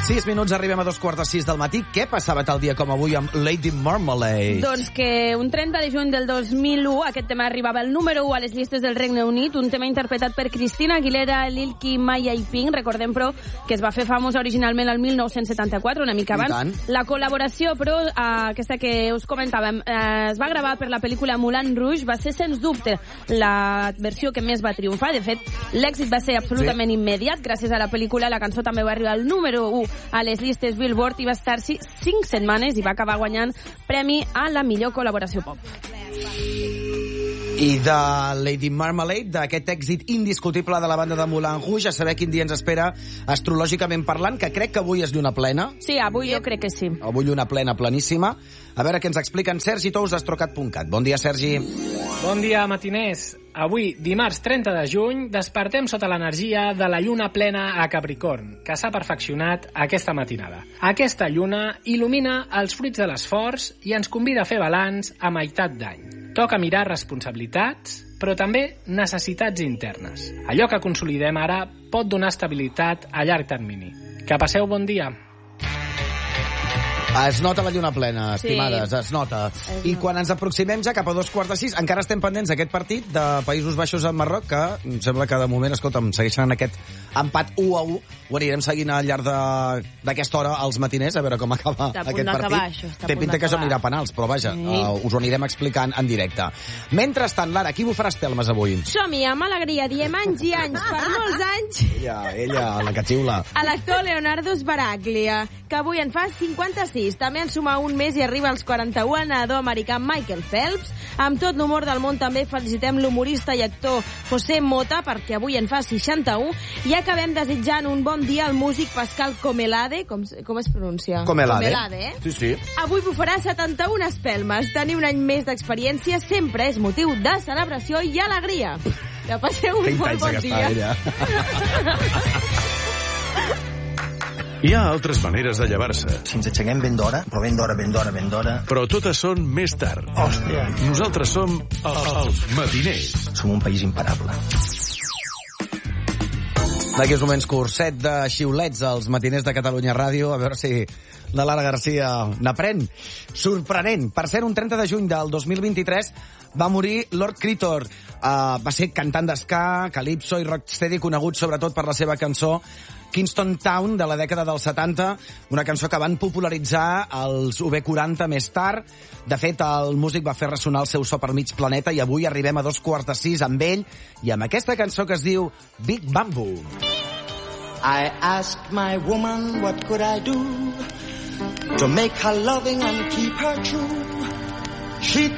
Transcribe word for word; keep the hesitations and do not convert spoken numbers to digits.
sis minuts, arribem a dos quarts de sis del matí. Què passava tal dia com avui amb Lady Marmalade? Doncs que un trenta de juny del dos mil u aquest tema arribava al número u a les llistes del Regne Unit, un tema interpretat per Christina Aguilera, Lil Kim, Maya i Pink. Recordem, però, que es va fer famós originalment el mil nou-cents setanta-quatre, una mica abans. La col·laboració, però, eh, aquesta que us comentàvem, eh, es va gravar per la pel·lícula Moulin Rouge, va ser, sens dubte, la versió que més va triomfar. De fet, l'èxit va ser absolutament sí. immediat. Gràcies a la pel·lícula, la cançó també va arribar al número u a les llistes Billboard i va estar-s'hi cinc setmanes i va acabar guanyant premi a la millor col·laboració pop. I de Lady Marmalade, d'aquest èxit indiscutible de la banda de Moulin Rouge, a saber quin dia ens espera astrològicament parlant, que crec que avui és lluna plena. Sí, avui jo crec que sí. Avui lluna plena, pleníssima. A veure què ens expliquen Sergi Tous d'Astrocat punt cat. Bon dia, Sergi. Bon dia, matiners. Avui, dimarts trenta de juny, despertem sota l'energia de la lluna plena a Capricorn, que s'ha perfeccionat aquesta matinada. Aquesta lluna il·lumina els fruits de l'esforç i ens convida a fer balanç a meitat d'any. Toca mirar responsabilitats, però també necessitats internes. Allò que consolidem ara pot donar estabilitat a llarg termini. Que passeu bon dia. Es nota la lluna plena, estimades, sí. es nota. Es I nota. quan ens aproximem ja cap a dos quarts de sis, encara estem pendents d'aquest partit de Països Baixos amb Marroc, que em sembla que de moment, escolta'm, segueixen en aquest empat u a u. Ho anirem seguint al llarg d'aquesta hora als matiners, a veure com acaba aquest partit. Això, Té pinta que això anirà a penals, però vaja, sí. uh, us ho anirem explicant en directe. Mentrestant, Lara, qui bufarà espelmes avui? Som-hi, amb alegria, diem anys i anys, per molts anys. Ella, ella, la que xiula. A l'actor Leonardo Sbaraglia, que avui en fa cinquanta-sis. També en suma un mes i arriba als quaranta-u el nedador americà Michael Phelps. Amb tot l'humor del món també felicitem l'humorista i actor José Mota, perquè avui en fa seixanta-u. I acabem desitjant un bon dia al músic Pascal Comelade. Com, com es pronuncia? Comelade. Comelade, eh? Sí, sí. Avui bufarà setanta-u espelmes. Tenir un any més d'experiència sempre és motiu de celebració i alegria. Que passeu un molt bon dia. Ella. Hi ha altres maneres de llevar-se. Si ens aixequem ben d'hora, però ben d'hora, ben d'hora, ben d'hora... Però totes són més tard. Hòstia! Nosaltres som els matiners. Som un país imparable. D'aquí uns moments, curset de xiulets als matiners de Catalunya Ràdio, a veure si la Lara Garcia n'aprèn. Sorprenent. Per ser un trenta de juny del dos mil vint-i-tres va morir Lord Critor. Uh, va ser cantant d'esca, calypso i rocksteady, conegut sobretot per la seva cançó Kingston Town, de la dècada dels setanta, una cançó que van popularitzar els U B quaranta més tard. De fet, el músic va fer ressonar el seu so per mig planeta i avui arribem a dos quarts de sis amb ell i amb aquesta cançó que es diu Big Bamboo. I asked my woman what could I do to make her loving and keep her true.